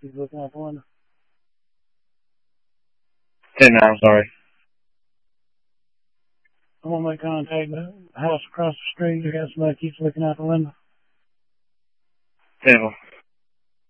He's looking out the window. 10-9, I'm sorry. I'm going to make contact the house across the street. I got somebody keeps looking out the window. 10.